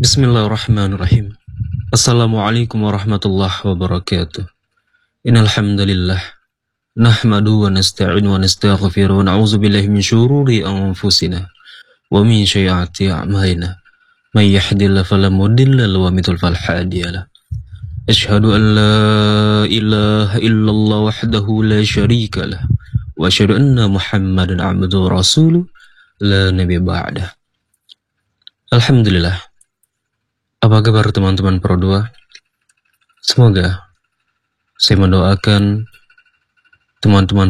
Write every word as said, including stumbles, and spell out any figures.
Bismillahirrahmanirrahim. Assalamualaikum warahmatullahi wabarakatuh. Innal hamdalillah nahmadu wa nasta'inu wa nastaghfiru wa na'udzu billahi min syururi anfusina wa min sayyiati a'malina. May yahdihillahu fala mudilla lahu wa may yudlil fala hadiya lahu. Asyhadu an la ilaha illallah wahdahu la syarika lah wa asyhadu anna Muhammadan abduhu wa rasuluh la nabiyya ba'dah. Alhamdulillah. Apa kabar teman-teman Pro dua? Semoga saya mendoakan teman-teman